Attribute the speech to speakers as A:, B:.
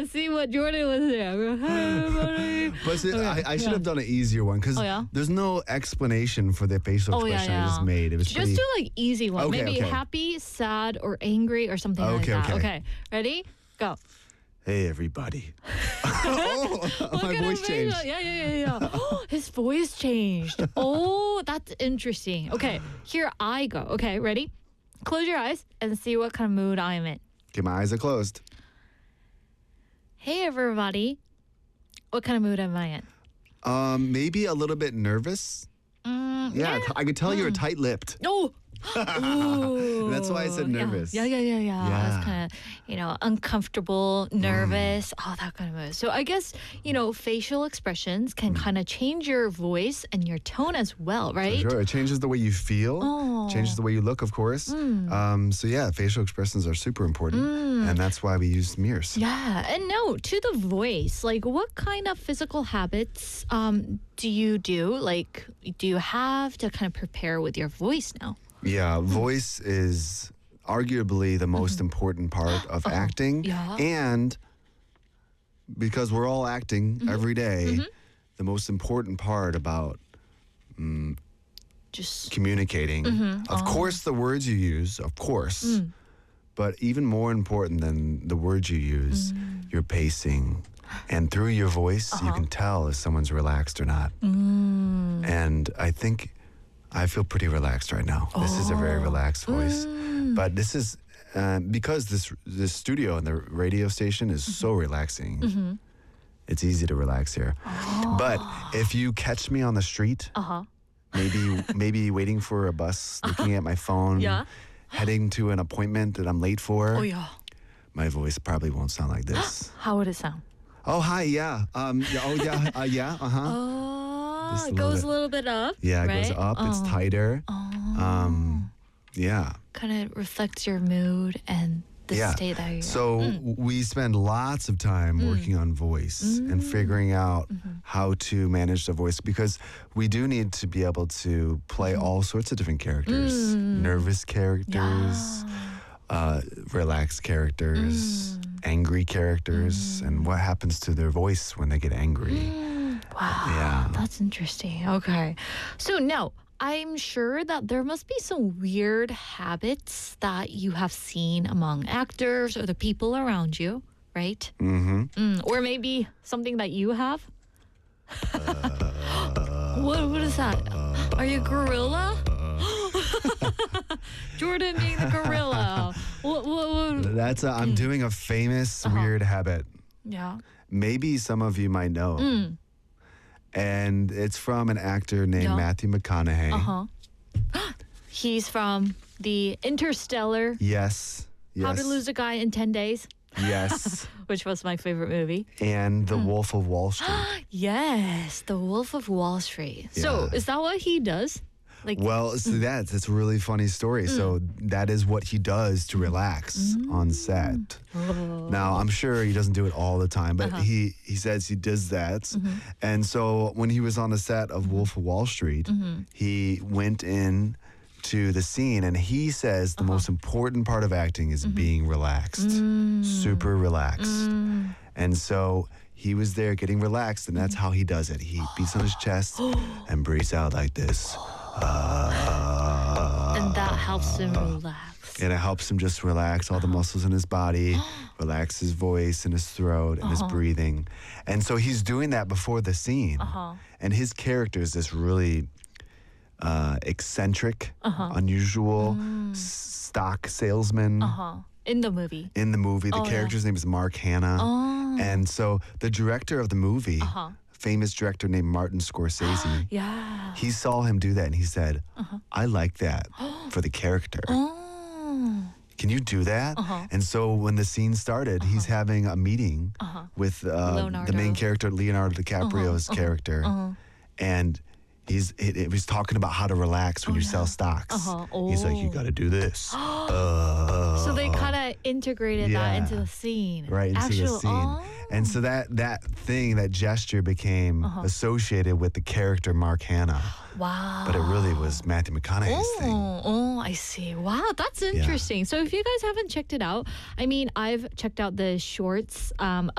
A: and see what Jordan was there. Hey, buddy.
B: But see, I should have done an easier one because there's no explanation for the facial expression I just made. It was
A: just do like easy one.
B: Okay,
A: Maybe
B: okay.
A: happy, sad, or angry or something like that. Okay, ready? Go.
B: Hey, everybody. My
A: Look
B: voice
A: at
B: changed.
A: Yeah. Oh, his voice changed. Oh, that's interesting. Okay, here I go. Okay, ready? Close your eyes and see what kind of mood I'm in.
B: Okay, my eyes are closed.
A: Hey, everybody. What kind of mood am I in?
B: Maybe a little bit nervous. Yeah, I could tell you were tight-lipped.
A: Oh. Ooh.
B: That's why I said nervous.
A: Yeah. That's kind of, uncomfortable, nervous, all that kind of mood. So I guess, facial expressions can kind of change your voice and your tone as well, right?
B: Sure, it changes the way you feel, changes the way you look, of course. So yeah, facial expressions are super important, and that's why we use mirrors.
A: Yeah, and no, to the voice, like what kind of physical habits do you do? Like, do you have to kind of prepare with your voice now?
B: Yeah, voice is arguably the most important part of acting.
A: Yeah.
B: And because we're all acting every day, the most important part about
A: just
B: communicating, of course, the words you use, of course, but even more important than the words you use, your pacing. And through your voice, you can tell if someone's relaxed or not. And I feel pretty relaxed right now. This is a very relaxed voice. But this is because this studio and the radio station is so relaxing. It's easy to relax here. But if you catch me on the street, maybe waiting for a bus, looking at my phone, heading to an appointment that I'm late for, my voice probably won't sound like this.
A: How would it sound?
B: Oh, hi, yeah.
A: It goes a little bit up.
B: Yeah, it
A: right?
B: goes up. It's tighter. Yeah.
A: Kind of reflects your mood and the state that you're in.
B: So we spend lots of time working on voice and figuring out how to manage the voice because we do need to be able to play all sorts of different characters. Nervous characters, relaxed characters, angry characters, and what happens to their voice when they get angry.
A: Wow, that's interesting. Okay. So now, I'm sure that there must be some weird habits that you have seen among actors or the people around you, right? Or maybe something that you have? What is that? Are you a gorilla? Jordan being the gorilla. What?
B: I'm doing a famous weird habit.
A: Yeah.
B: Maybe some of you might know. And it's from an actor named Matthew McConaughey.
A: He's from the Interstellar.
B: Yes.
A: How to Lose a Guy in 10 Days.
B: Yes.
A: Which was my favorite movie.
B: And The Wolf of Wall Street.
A: Yes, The Wolf of Wall Street. So is that what he does?
B: Well, so that's a really funny story. So that is what he does to relax on set. Now, I'm sure he doesn't do it all the time, but he says he does that. And so when he was on the set of Wolf of Wall Street, he went in to the scene and he says the most important part of acting is being relaxed, super relaxed. And so he was there getting relaxed, and that's how he does it. He beats on his chest and breathes out like this.
A: And that helps him relax.
B: And it helps him just relax all the muscles in his body, relax his voice and his throat and his breathing. And so he's doing that before the scene. And his character is this really eccentric, unusual, stock salesman.
A: In the movie.
B: In the movie. The character's name is Mark Hanna. And so the director of the movie, famous director named Martin Scorsese, he saw him do that and he said, I like that for the character. Can you do that? And so when the scene started, he's having a meeting with the main character, Leonardo DiCaprio's character. And he was talking about how to relax when you sell stocks. He's like, you got to do this.
A: So they kind of integrated that into the scene.
B: Right, into the scene. And so that gesture became associated with the character Mark Hanna.
A: Wow.
B: But it really was Matthew McConaughey's thing.
A: Oh, I see. Wow, that's interesting. So if you guys haven't checked it out, I mean, I've checked out the shorts